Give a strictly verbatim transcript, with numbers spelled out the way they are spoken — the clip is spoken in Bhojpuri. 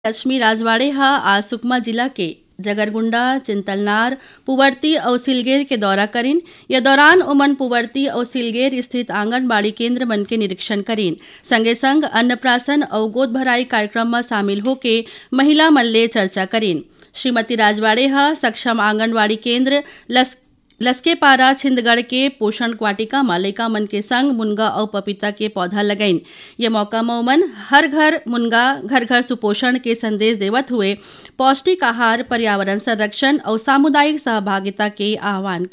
लक्ष्मी राजवाड़े हा आज सुकमा जिला के जगरगुंडा, चिंतलनार, पुवर्ती और सिलगेर के दौरा करीन। ये दौरान उमन पुवर्ती और सिलगेर स्थित आंगनबाड़ी केंद्र मन के निरीक्षण करीन। संगे संग अन्नप्राशन और गोद भराई कार्यक्रम में शामिल होके महिला मन ले चर्चा करीन। श्रीमती राजवाड़े हा सक्षम आंगनबाड़ी केंद्र लस लसकेपारा छिंदगढ़ के पोषण वाटिका में लइका मन के संग मुनगा और पपीता के पौधा लगाइन। ये मौका में उमन हर घर मुनगा घर घर सुपोषण के संदेश देवत हुए पौष्टिक आहार, पर्यावरण संरक्षण और सामुदायिक सहभागिता के आह्वान